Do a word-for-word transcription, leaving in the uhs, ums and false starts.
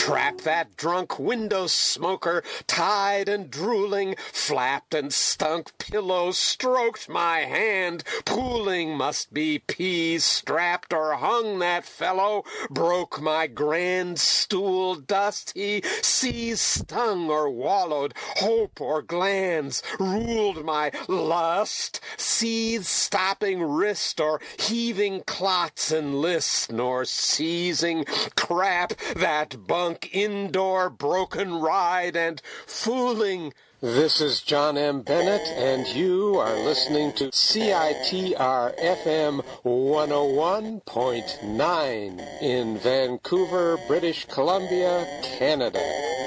Trap that drunk window smoker, tied and drooling, flapped and stunk pillow, stroked my hand, pooling must be peas, strapped or hung that fellow, broke my grand stool, dust he seized, stung or wallowed, hope or glands, ruled my lust, seethed stopping wrist or heaving clots and list, nor seizing crap that bunk indoor broken ride and fooling. This is John M. Bennett, and you are listening to C I T R F M one oh one point nine in Vancouver, British Columbia, Canada.